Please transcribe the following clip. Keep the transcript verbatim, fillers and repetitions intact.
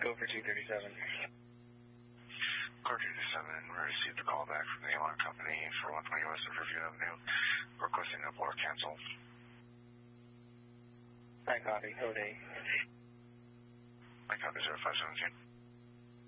Go for two thirty-seven. Car thirty-seven, we received a call back from the alarm company for one twenty West of Riverview Avenue, requesting a board cancel. I copy, code eight. I copy zero five seven two.